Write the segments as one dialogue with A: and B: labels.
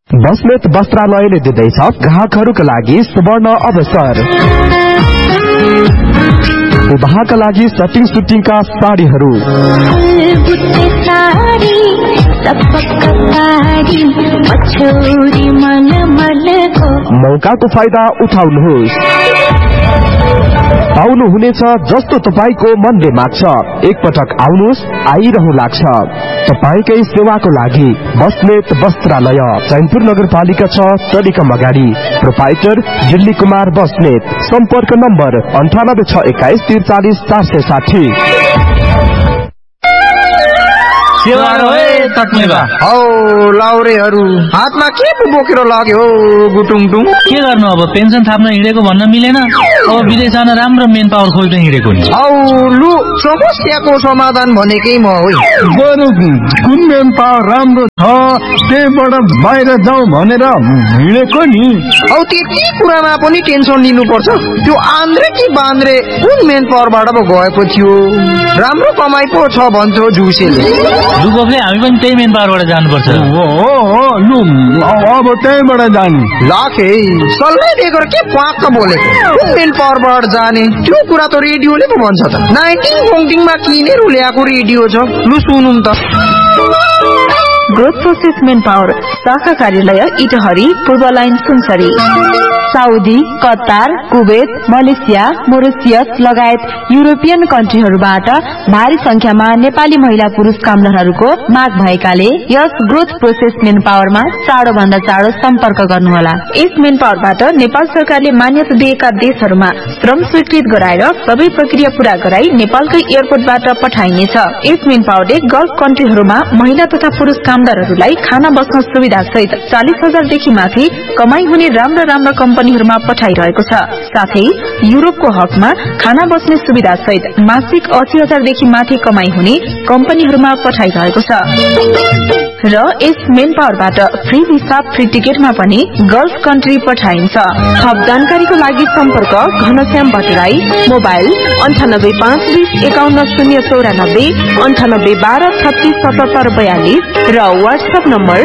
A: बस्नेत वस्त्रालयले दिँदैछ ग्राहकहरूका लागि सुवर्ण अवसर। विवाहका लागि सटिङ सुटिङका साडीहरू, मौकाको फाइदा उठाउनुहोस्। पाउनुहुनेछ जस्तो तपाईको मनले माग्छ। एकपटक आउनुहोस्, आइरहनु लाग्छ। तपाईकै सेवाको लागि बस्नेत वस्त्रालय, चैनपुर नगरपालिका 6, टेलिकम अगाडि। प्रोपाइटर दिल्ली कुमार बस्नेत। सम्पर्क नम्बर 9861 43 460।
B: लाउरेहरू हातमा के बोकेर लाग्यो गुटुङटुङ?
C: के गर्नु अब, पेन्सन थाप्न हिँडेको भन्न मिलेन। अब विदेश जान राम्रो मेन पावर खोज्न हिँडेको नि।
B: लु समस्याको समाधान भनेकै म हो।
D: बरु कुन मेन पावर राम्रो छ त्यहीबाट बाहिर जाउँ भनेर हिँडेको नि।
B: औ त्यति कुरामा पनि टेन्सन लिनुपर्छ? त्यो आन्द्रे कि बान्द्रे कुन मेन पावरबाट पो गएको थियो? राम्रो कमाइ पो छ भन्छ जुसेले।
C: दुगोपले हामी पनि त्यही मेन पावरबाट जानुपर्छ।
D: लु अब त्यहीबाट जाने।
B: लाखे सल्लाह दिएर के पाक्क बोलेको? कुन मेन पावरबाट जाने? त्यो कुरा त रेडियोले पो भन्छ त। 19 किनेर ल्याएको रेडियो छ। लु सुनौँ त।
E: ग्रोथ प्रोसेस मेन पावर शाखा कार्यालय इटहरी, पूर्व line Sunsari. Saudi, Qatar, Kuwait, Malaysia, Mauritius लगायत युरोपियन कन्ट्रीहरूबाट भारी संख्यामा नेपाली महिला पुरुष कामदारहरूको माग भएकाले यस ग्रोथ प्रोसेस मेन पावरमा चाँडो भन्दा चाँडो सम्पर्क गर्नुहोला। यस मेन पावरबाट नेपाल सरकारले मान्यता दिएका देशहरूमा श्रम स्वीकृत गराएर सबै प्रक्रिया पूरा गराई नेपालकै एयरपोर्टबाट पठाइनेछ। यस मेन पावरले गल्फ कन्ट्रीहरूमा महिला तथा पुरुष कामदारहरूलाई खाना बस्न सुविधा सहित 40,000 देखि माथि कमाई हुने राम्रा कम्पनीहरूमा पठाइरहेको छ। साथै युरोपको हकमा खाना बस्ने सुविधा सहित मासिक 80,000 देखि माथि कमाई हुने कम्पनीहरूमा पठाइरहेको छ। र यस मेन पावरबाट फ्री भिसा, फ्री टिकटमा पनि गल्फ कन्ट्री पठाइन्छ। थप जानकारीको लागि सम्पर्क घनश्याम भट्टराई, मोबाइल 9852011094, 9812367742 र WhatsApp number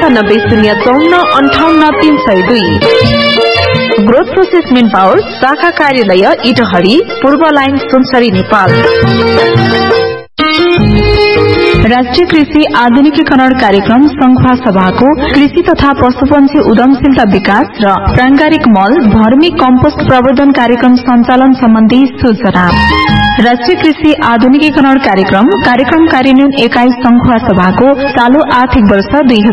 E: 9705458302। Growth process main power शाखा कार्यालय इटहरी, पूर्व लाइन सुनसरी, नेपाल। राष्ट्रिय कृषि आधुनिकीकरण कार्यक्रम संखुवा सभाको कृषि तथा पशुपन्छी उद्यमशीलता विकास र प्रांगारिक मल भर्मी कम्पोस्ट प्रवर्धन कार्यक्रम सञ्चालन सम्बन्धी सूचना। राष्ट्रिय कृषि आधुनिकीकरण कार्यक्रम कार्यान्वयन एकाइ संखुवा सभाको चालू आर्थिक वर्ष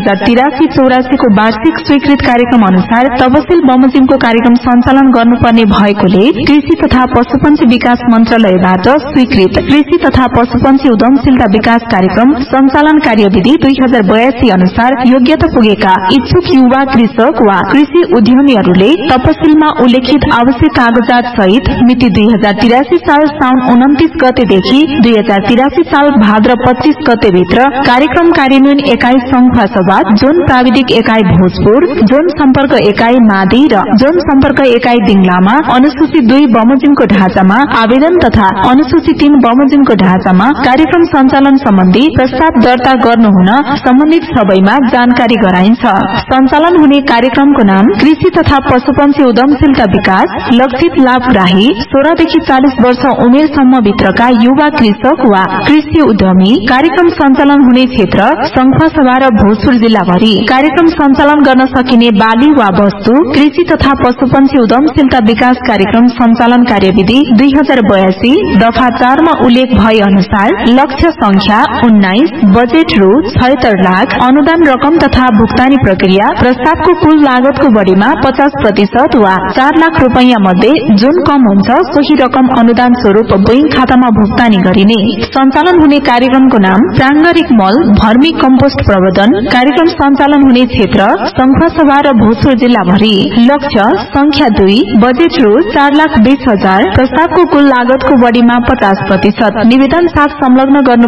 E: 2083-84 को वार्षिक स्वीकृत कार्यक्रम अनुसार तपसिल बमोजिमको कार्यक्रम सञ्चालन गर्नुपर्ने भएकोले कृषि तथा पशुपन्छी विकास मन्त्रालयबाट स्वीकृत कृषि तथा पशुपन्छी उद्यमशीलता विकास कार्यक्रम सञ्चालन कार्यविधि 2082 अनुसार योग्यता पुगेका इच्छुक युवा कृषक वा कृषि उद्यमीहरूले तपसिलमा उल्लेखित आवश्यक कागजात सहित मिति 2083 साल साउन 29 गतेदेखि 2083 साल भाद्र 25 गते भित्र कार्यक्रम कार्यान्वयन एकाइ संखुवा सभा, जोन प्राविधिक एकाइ भोजपुर, जोन सम्पर्क एकाइ मादी र जोन सम्पर्क एकाइ दिङलामा अनुसूची 2 बमोजिमको ढाँचामा आवेदन तथा अनुसूची 3 बमोजिमको ढाँचामा कार्यक्रम सञ्चालन सम्बन्धी प्रस्ताव दर्ता गर्नुहुन सम्बन्धित सबैमा जानकारी गराइन्छ। सञ्चालन हुने कार्यक्रमको नाम कृषि तथा पशुपन्छी उद्यमशीलता विकास, लक्षित लाभग्राही 16 देखि 40 वर्ष उमेर भित्रका युवा कृषक वा कृषि उद्यमी। कार्यक्रम सञ्चालन हुने क्षेत्र संखुवा सभा र भोजपुर जिल्लाभरि। कार्यक्रम सञ्चालन गर्न सकिने बाली वा वस्तु कृषि तथा पशुपन्छी उद्यमशीलता विकास कार्यक्रम सञ्चालन कार्यविधि 2082 दफा 4 मा उल्लेख भए अनुसार लक्ष्य संख्या 19, बजेट रु 76 लाख, अनुदान रकम तथा भुक्तानी प्रक्रिया प्रस्तावको कुल लागतको बढीमा 50% वा 4 लाख रुपैयाँ मध्ये जुन कम हुन्छ सोही रकम अनुदान स्वरूप बैंक खातामा भुक्तानी गरिने। सञ्चालन हुने कार्यक्रमको नाम प्रांगारिक मल भर्मी कम्पोस्ट प्रवर्धन। कार्यक्रम सञ्चालन हुने क्षेत्र संखुवा सभा र भोजपुर जिल्लाभरि। लक्ष्य संख्या 2, बजेट रु 4,20,000, प्रस्तावको कुल लागतको बढीमा 50%। निवेदन साथ संलग्न गर्नु